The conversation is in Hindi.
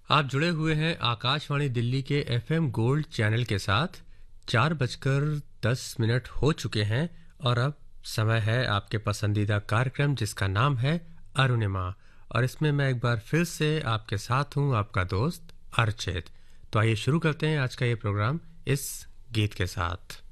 आप जुड़े हुए हैं आकाशवाणी दिल्ली के एफएम गोल्ड चैनल के साथ। 4:10 हो चुके हैं और अब समय है आपके पसंदीदा कार्यक्रम जिसका नाम है अरुणिमा। और इसमें मैं एक बार फिर से आपके साथ हूँ, आपका दोस्त अर्चित। तो आइए शुरू करते हैं आज का ये प्रोग्राम इस गीत के साथ।